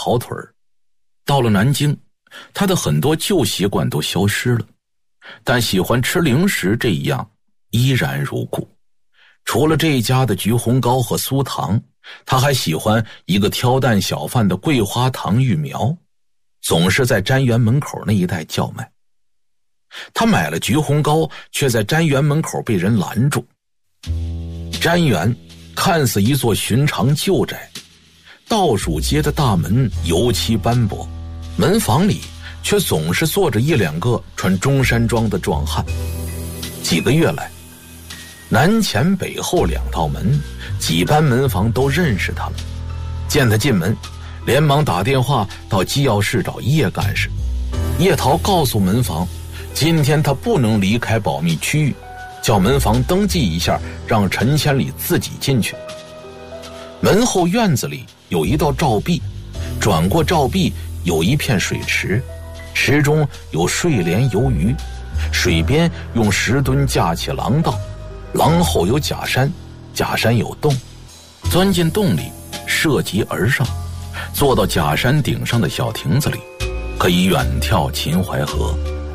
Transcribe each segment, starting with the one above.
好腿儿。到了南京，他的很多旧习惯都消失了，但喜欢吃零食这一样依然如故。除了这家的橘红糕和酥糖，他还喜欢一个挑担小贩的桂花糖芋苗，总是在瞻园门口那一带叫卖。他买了橘红糕，却在瞻园门口被人拦住。瞻园看似一座寻常旧宅，倒数街的大门油漆斑驳，门房里却总是坐着一两个穿中山装的壮汉。几个月来，南前北后两道门，几班门房都认识他了。见他进门，连忙打电话到机要室找叶干事。叶桃告诉门房，今天他不能离开保密区域，叫门房登记一下，让陈千里自己进去。门后院子里有一道照壁，转过照壁有一片水池，池中有睡莲游鱼，水边用石墩架起廊道，廊后有假山，假山有洞，钻进洞里涉级而上，坐到假山顶上的小亭子里，可以远眺秦淮河。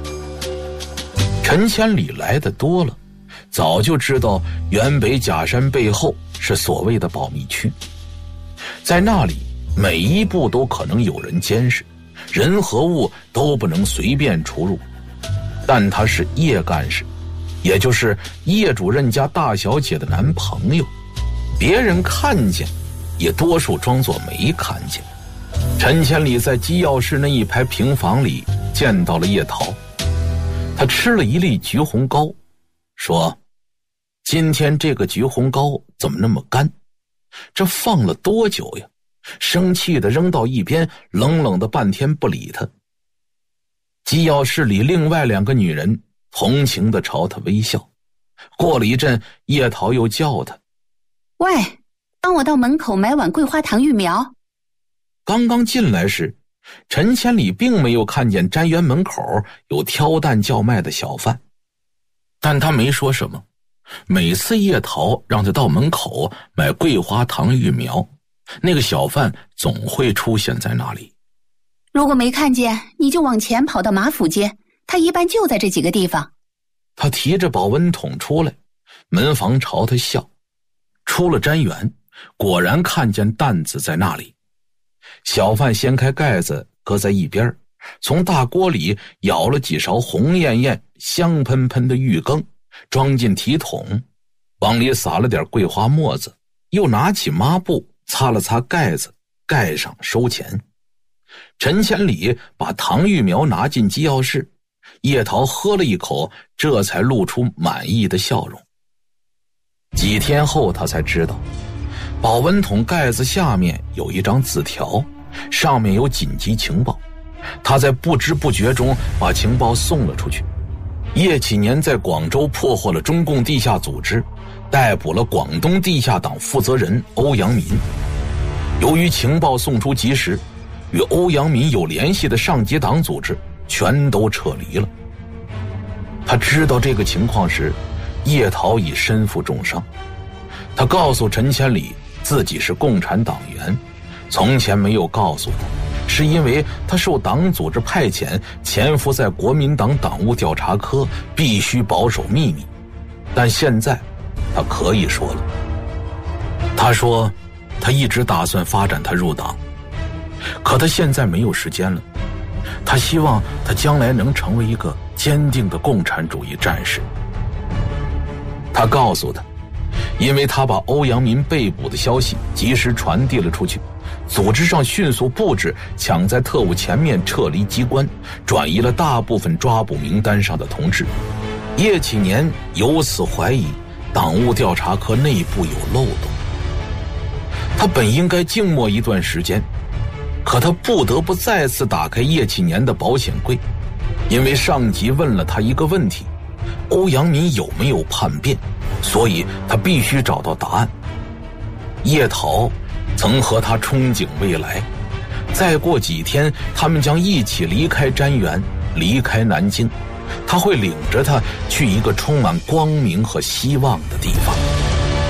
陈千里来的多了，早就知道原北假山背后是所谓的保密区，在那里每一步都可能有人监视，人和物都不能随便出入。但他是叶干事，也就是叶主任家大小姐的男朋友，别人看见也多数装作没看见。陈千里在机要室那一排平房里见到了叶桃，他吃了一粒橘红糕，说：今天这个橘红糕怎么那么干？这放了多久呀？生气地扔到一边，冷冷的半天不理他。机要室里另外两个女人同情地朝他微笑。过了一阵，叶桃又叫他： 喂，帮我到门口买碗桂花糖芋苗。 刚刚进来时，陈千里并没有看见瞻园门口有挑担叫卖的小贩，但他没说什么。每次叶桃让他到门口买桂花糖芋苗，那个小贩总会出现在那里。 如果没看见，你就往前跑到马府街，他一般就在这几个地方。 他提着保温桶出来，门房朝他笑。出了瞻园，果然看见担子在那里。小贩掀开盖子搁在一边，从大锅里舀了几勺红艳艳香喷喷的芋羹，装进提桶，往里撒了点桂花沫子，又拿起抹布擦了擦盖子，盖上收钱。陈千里把糖芋苗拿进机要室，叶桃喝了一口，这才露出满意的笑容。几天后他才知道，保温桶盖子下面有一张字条，上面有紧急情报。他在不知不觉中把情报送了出去。叶启年在广州破获了中共地下组织，逮捕了广东地下党负责人欧阳民。由于情报送出及时，与欧阳民有联系的上级党组织全都撤离了。他知道这个情况时，叶桃已身负重伤。他告诉陈千里自己是共产党员，从前没有告诉他，是因为他受党组织派遣潜伏在国民党党务调查科，必须保守秘密。但现在他可以说了。他说他一直打算发展他入党，可他现在没有时间了。他希望他将来能成为一个坚定的共产主义战士。他告诉他，因为他把欧阳民被捕的消息及时传递了出去，组织上迅速布置，抢在特务前面撤离机关，转移了大部分抓捕名单上的同志。叶启年由此怀疑党务调查科内部有漏洞。他本应该静默一段时间，可他不得不再次打开叶启年的保险柜，因为上级问了他一个问题：欧阳民有没有叛变？所以他必须找到答案。叶桃曾和他憧憬未来，再过几天他们将一起离开瞻园，离开南京，他会领着他去一个充满光明和希望的地方。